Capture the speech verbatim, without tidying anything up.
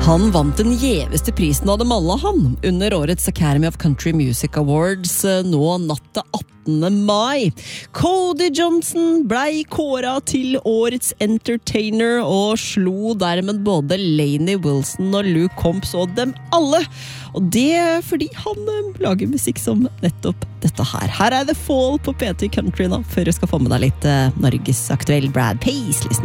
Han vant den gjeveste prisen av dem alle han, under årets Academy of Country Music Awards nå natt til attende mai. Cody Johnson blei kåret til årets entertainer og slo dermed både Lainey Wilson og Luke Combs og dem alle. Og det fordi han lager musikk som nettopp dette her. Her er The Fall på P tre Country nå, før du skal få med deg litt uh, Norges aktuell Brad Paisley.